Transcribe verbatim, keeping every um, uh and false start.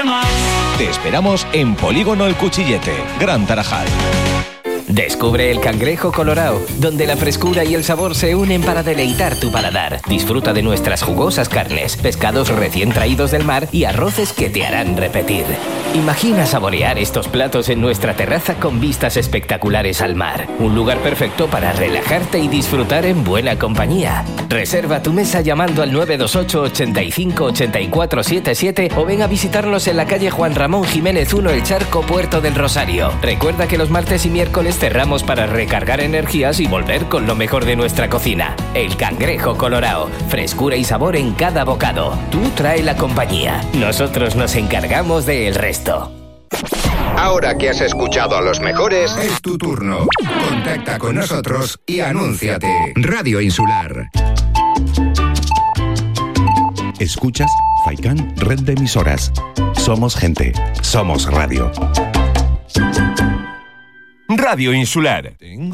mucho más. Te esperamos en Polígono El Cuchillete, Gran Tarajal. Descubre el Cangrejo Colorao, donde la frescura y el sabor se unen para deleitar tu paladar. Disfruta de nuestras jugosas carnes, pescados recién traídos del mar y arroces que te harán repetir. Imagina saborear estos platos en nuestra terraza con vistas espectaculares al mar. Un lugar perfecto para relajarte y disfrutar en buena compañía. Reserva tu mesa llamando al nueve dos ocho, ochenta y cinco, ochenta y cuatro setenta y siete o ven a visitarnos en la calle Juan Ramón Jiménez uno, El Charco, Puerto del Rosario. Recuerda que los martes y miércoles cerramos para recargar energías y volver con lo mejor de nuestra cocina. El Cangrejo Colorao. Frescura y sabor en cada bocado. Tú trae la compañía. Nosotros nos encargamos del resto. Ahora que has escuchado a los mejores, es tu turno. Contacta con nosotros y anúnciate. Radio Insular. Escuchas Faikan, red de emisoras. Somos gente. Somos radio. Radio Insular.